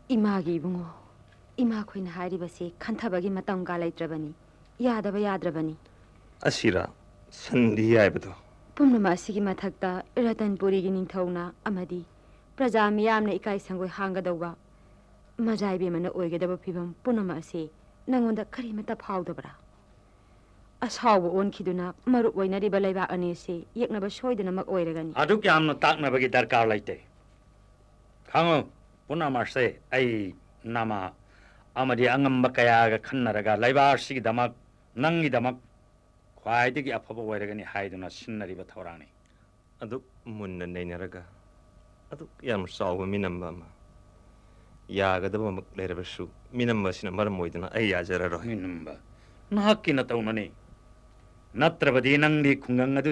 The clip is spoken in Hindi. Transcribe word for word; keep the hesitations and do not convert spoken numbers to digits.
इमागी इबुंगो इमा खोइन हारिबसे खन्थबगी मतम गा लैत्रबनी यादब याद्रबनी असिरा संधि आइबदो पुमनमा असिगी मथक्ता रतनपुरीगी निंथौना अमदी प्रजा मियामने इकाई संगोय हांगदौबा मजाइबे मन ओइगदब फिबम पुनमा असे नंगोंदा करिमता फाउदबरा असाव ओनखिदुना मरु ओइनरिबा लैबा अनेसे येकनबा सोइदनमक ओइरगनी अदु क्यामनो ताकनबगी दरकार लैते खांगो पुनमासे आई नामा अमदी अंगम कयागा खन्नरगा लैबारसिगी दमक नंगी दमक ख्वाइदगी अफब ओइरगनी हाइदुना सिन्नरिबा थौरांनि अदु मुन्न नैनरगा अदु याम साव मिनम्बा मा यागदबा मक लेरबसु मिनम्बा सिना मरम ओइदना आई याजररो मिनम्बा नहक्की नतौनने नत्रबदी नंगदी खुंगंग